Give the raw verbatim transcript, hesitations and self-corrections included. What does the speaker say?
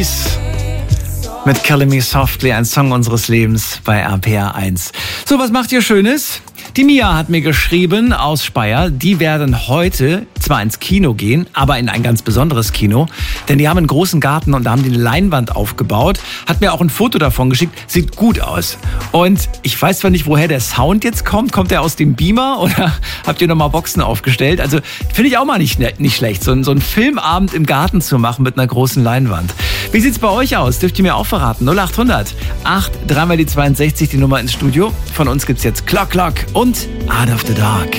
Mit Killing Me Softly, ein Song unseres Lebens bei R P R eins. So, was macht ihr Schönes? Die Mia hat mir geschrieben aus Speyer, die werden heute zwar ins Kino gehen, aber in ein ganz besonderes Kino, denn die haben einen großen Garten und da haben die eine Leinwand aufgebaut, hat mir auch ein Foto davon geschickt, sieht gut aus. Und ich weiß zwar nicht, woher der Sound jetzt kommt, kommt der aus dem Beamer oder habt ihr nochmal Boxen aufgestellt? Also finde ich auch mal nicht, nicht schlecht, so, so einen Filmabend im Garten zu machen mit einer großen Leinwand. Wie sieht's bei euch aus? Dürft ihr mir auch verraten? null acht hundert acht, dreimal die zweiundsechzig, die Nummer ins Studio. Von uns gibt's jetzt Clock Clock und Art of the Dark.